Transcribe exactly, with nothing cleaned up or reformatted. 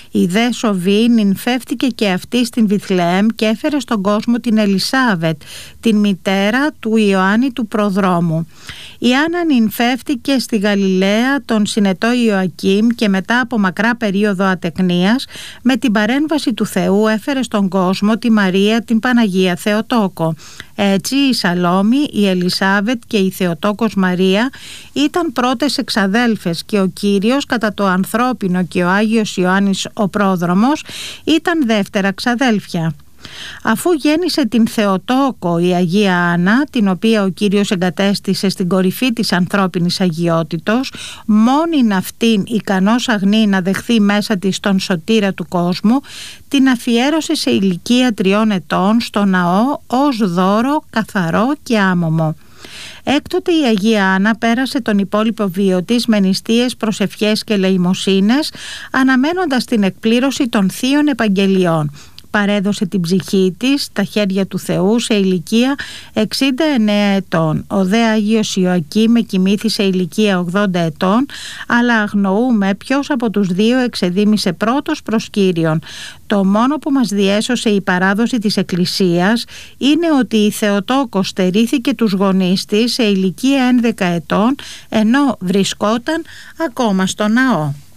Η δε Σοβή νυμφεύτηκε και αυτή στην Βιθλεέμ και έφερε στον κόσμο την Ελισάβετ, την μητέρα του Ιωάννη του Προδρόμου. Η Άννα νυμφεύτηκε στη Γαλιλαία τον συνετό Ιωακήμ και μετά από μακρά περίοδο ατεκνίας, με την παρέμβαση του Θεού έφερε στον κόσμο τη Μαρία, την Παναγία Θεοτόκο. Έτσι η Σαλόμη, η Ελισάβετ και η Θεοτόκος Μαρία ήταν πρώτες εξαδέλφες και ο Κύριος κατά το ανθρώπινο και ο Άγιος Ιωάννης ο Πρόδρομος ήταν δεύτερα ξαδέλφια. Αφού γέννησε την Θεοτόκο η Αγία Άννα, την οποία ο Κύριος εγκατέστησε στην κορυφή της ανθρώπινης αγιότητος, μόνην αυτήν ικανός αγνή να δεχθεί μέσα της τον σωτήρα του κόσμου, την αφιέρωσε σε ηλικία τριών ετών στο ναό ως δώρο καθαρό και άμωμο. Έκτοτε η Αγία Άννα πέρασε τον υπόλοιπο βίο της με νηστείες, προσευχές και ελεημοσύνες, αναμένοντας την εκπλήρωση των θείων Επαγγελιών. Παρέδωσε την ψυχή της στα χέρια του Θεού σε ηλικία εξήντα εννέα ετών. Ο δε Άγιος Ιωακήμ κοιμήθη σε ηλικία ογδόντα ετών, αλλά αγνοούμε ποιος από τους δύο εξεδήμησε πρώτος προς Κύριον. Το μόνο που μας διέσωσε η παράδοση της Εκκλησίας είναι ότι η Θεοτόκος στερήθηκε τους γονείς της σε ηλικία έντεκα ετών, ενώ βρισκόταν ακόμα στο ναό.